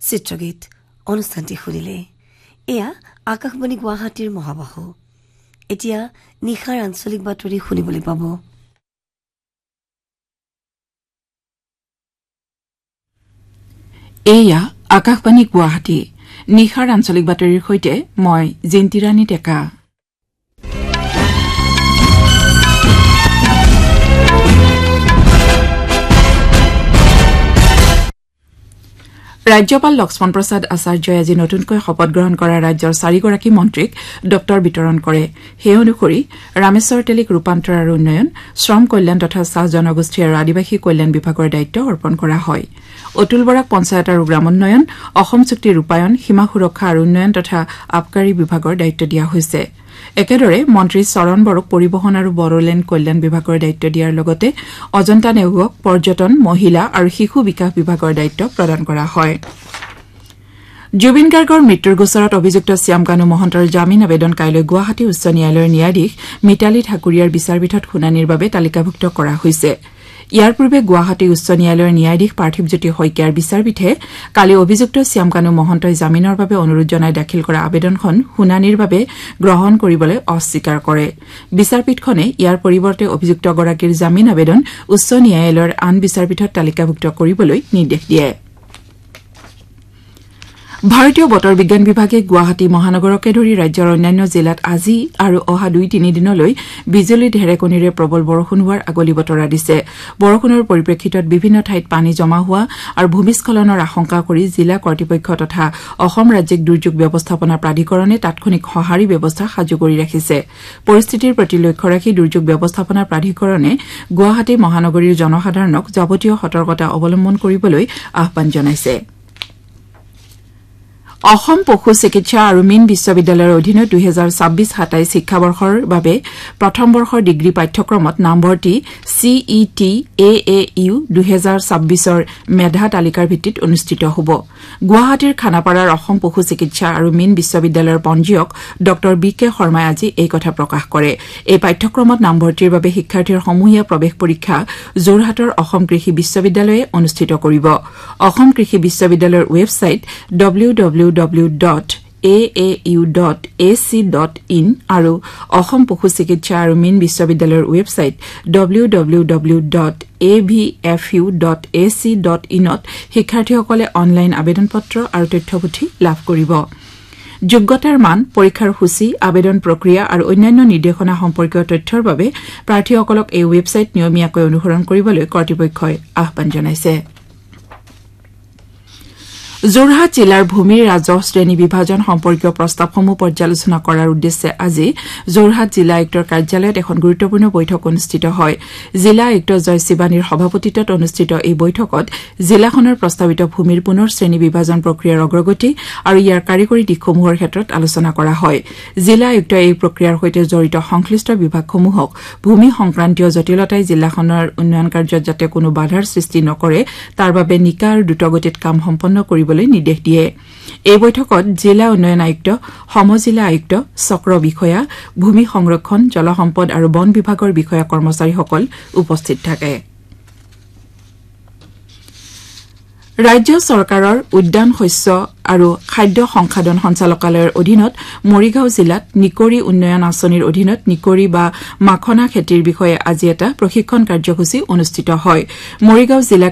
চিত্ৰগীত অনুষ্ঠানটি শুনিলে। এয়া আকাশবাণী গুৱাহাটীৰ মহাবাহু। এতিয়া নিশাৰ আঞ্চলিক বাতৰি শুনিবলৈ পাব। এয়া আকাশবাণী গুৱাহাটী। নিশাৰ আঞ্চলিক বাতৰিৰ সৈতে মই জিন্তিৰাণী টেকা। ৰাজ্যপাল লক্ষ্মণ প্ৰসাদ আচাৰ্যই আজি নতুনকৈ শপত গ্ৰহণ কৰা ৰাজ্যৰ 4গৰাকী মন্ত্ৰীক ডক্টৰ বিতৰণ কৰে। সেই অনুসৰি ৰামেশ্বৰ তেলীক ৰূপান্তৰ আৰু উন্নয়ন, শ্ৰম কল্যাণ তথা চাহ জনগোষ্ঠী আৰু আদিবাসী কল্যাণ বিভাগৰ দায়িত্ব অৰ্পণ কৰা হয়। অতুল বৰাক পঞ্চায়ত আৰু গ্ৰামোন্নয়ন, অসম চুক্তি ৰূপায়ণ, সীমা সুৰক্ষা আৰু উন্নয়ন তথা আবকাৰী বিভাগৰ দায়িত্ব দিয়া হৈছে। একেদৰে মন্ত্ৰী চৰণ বড়োক পৰিবহণ আৰু বড়োলেণ্ড কল্যাণ বিভাগৰ দায়িত্ব দিয়াৰ লগতে অজন্তা নেওগক পৰ্যটন, মহিলা আৰু শিশু বিকাশ বিভাগৰ দায়িত্ব প্ৰদান কৰা হয়। জুবিন গাৰ্গৰ মৃত্যুৰ গোচৰত অভিযুক্ত শ্যামকানু মহন্তৰ জামিন আবেদন কাইলৈ গুৱাহাটী উচ্চ ন্যায়ালয়ৰ ন্যায়াধীশ মিতালী ঠাকুৰীয়াৰ বিচাৰপীঠত শুনানিৰ বাবে তালিকাভুক্ত কৰা হৈছে। ইয়াৰ পূৰ্বে গুৱাহাটী উচ্চ ন্যায়ালয়ৰ ন্যায়াধীশ পাৰ্থিৱজ্যোতি শইকীয়াৰ বিচাৰপীঠে কালি অভিযুক্ত শ্যামকানু মহন্তই জামিনৰ বাবে অনুৰোধ জনাই দাখিল কৰা আবেদনখন শুনানিৰ বাবে গ্ৰহণ কৰিবলৈ অস্বীকাৰ কৰে। বিচাৰপীঠখনে ইয়াৰ পৰিৱৰ্তে অভিযুক্তগৰাকীৰ জামিন আবেদন উচ্চ ন্যায়ালয়ৰ আন বিচাৰপীঠত তালিকাভুক্ত কৰিবলৈ নিৰ্দেশ দিয়ে। ভাৰতীয় বতৰ বিজ্ঞান বিভাগে গুৱাহাটী মহানগৰকে ধৰি ৰাজ্যৰ অন্যান্য জিলাত আজি আৰু অহা 2-3 দিনলৈ বিজুলী ঢেৰেকণিৰে প্ৰবল বৰষুণ হোৱাৰ আগলি বতৰা দিছে। বৰষুণৰ পৰিপ্ৰেক্ষিতত বিভিন্ন ঠাইত পানী জমা হোৱা আৰু ভূমিস্খলনৰ আশংকা কৰি জিলা কৰ্তৃপক্ষ তথা অসম ৰাজ্যিক দুৰ্যোগ ব্যৱস্থাপনা প্ৰাধিকৰণে তাৎক্ষণিক সঁহাৰি ব্যৱস্থা সাজু কৰি ৰাখিছে। পৰিস্থিতিৰ প্ৰতি লক্ষ্য ৰাখি দুৰ্যোগ ব্যৱস্থাপনা প্ৰাধিকৰণে গুৱাহাটী মহানগৰীৰ জনসাধাৰণক যাৱতীয় সতৰ্কতা অৱলম্বন কৰিবলৈ আহ্বান জনাইছে। অসম পশু চিকিৎসা আৰু মীন বিশ্ববিদ্যালয়ৰ অধীনত 2026-27 শিক্ষাবৰ্ষৰ বাবে প্ৰথম বৰ্ষৰ ডিগ্ৰী পাঠ্যক্ৰমত নামভৰ্তি CET-AAU 2026ৰ মেধা তালিকাৰ ভিত্তিত অনুষ্ঠিত হ'ব। গুৱাহাটীৰ খানাপাৰাৰ অসম পশু চিকিৎসা আৰু মীন বিশ্ববিদ্যালয়ৰ পঞ্জীয়ক ডঃ BK শৰ্মাই আজি এই কথা প্ৰকাশ কৰে। এই পাঠ্যক্ৰমত নামভৰ্তিৰ বাবে শিক্ষাৰ্থীৰ সমূহীয়া প্ৰৱেশ পৰীক্ষা যোৰহাটৰ অসম কৃষি বিশ্ববিদ্যালয়ে অনুষ্ঠিত কৰিব। অসম কৃষি বিশ্ববিদ্যালয়ৰ ৱেবছাইট www.aau.ac.in আৰু অসম পশু চিকিৎসা আৰু মীন বিশ্ববিদ্যালয়ৰ ৱেবছাইট www.avfu.ac.in ত শিক্ষাৰ্থীসকলে অনলাইন আবেদন পত্ৰ আৰু তথ্যপুথি লাভ কৰিব। যোগ্যতাৰ মান, পৰীক্ষাৰ সূচী, আবেদন প্ৰক্ৰিয়া আৰু অন্যান্য নিৰ্দেশনা সম্পৰ্কীয় তথ্যৰ বাবে প্ৰাৰ্থীসকলক এই ৱেবছাইট নিয়মীয়াকৈ অনুসৰণ কৰিবলৈ কৰ্তৃপক্ষই আহ্বান জনাইছে। যোৰহাট জিলাৰ ভূমিৰ ৰাজহ শ্ৰেণী বিভাজন সম্পৰ্কীয় প্ৰস্তাৱসমূহ পৰ্যালোচনা কৰাৰ উদ্দেশ্যে আজি যোৰহাট জিলা আয়ুক্তৰ কাৰ্যালয়ত এখন গুৰুত্বপূৰ্ণ বৈঠক অনুষ্ঠিত হয়। জিলা আয়ুক্ত জয় শিৱানীৰ সভাপতিত্বত অনুষ্ঠিত এই বৈঠকত জিলাখনৰ প্ৰস্তাৱিত ভূমিৰ পুনৰ শ্ৰেণী বিভাজন প্ৰক্ৰিয়াৰ অগ্ৰগতি আৰু ইয়াৰ কাৰিকৰী দিশসমূহৰ ক্ষেত্ৰত আলোচনা কৰা হয়। জিলা আয়ুক্তই এই প্ৰক্ৰিয়াৰ সৈতে জড়িত সংশ্লিষ্ট বিভাগসমূহক ভূমি সংক্ৰান্তীয় জটিলতাই জিলাখনৰ উন্নয়ন কাৰ্যত যাতে কোনো বাধাৰ সৃষ্টি নকৰে তাৰ বাবে নিকা আৰু দ্ৰুতগতিত কাম সম্পন্ন কৰিবলৈ নিৰ্দেশ দিয়ে। এই বৈঠকত জিলা উন্নয়ন আয়ুক্ত, সমজিলা আয়ুক্ত, চক্ৰ বিষয়া, ভূমি সংৰক্ষণ, জলসম্পদ আৰু বন বিভাগৰ বিষয়া কৰ্মচাৰীসকল উপস্থিত থাকে। ৰাজ্য চৰকাৰৰ উদ্যান শস্য আৰু খাদ্য সংসাধন সঞ্চালকালয়ৰ অধীনত মৰিগাঁও জিলাত নিকৰি উন্নয়ন আঁচনিৰ অধীনত নিকৰি বা মাখনা খেতিৰ বিষয়ে আজি এটা প্ৰশিক্ষণ কাৰ্যসূচী অনুষ্ঠিত হয়। মৰিগাঁও জিলা